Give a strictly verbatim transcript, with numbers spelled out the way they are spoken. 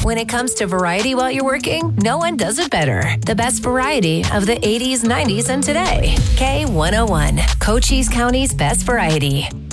When it comes to variety while you're working, no one does it better. The best variety of the eighties, nineties, and today. K one oh one, Cochise County's best variety.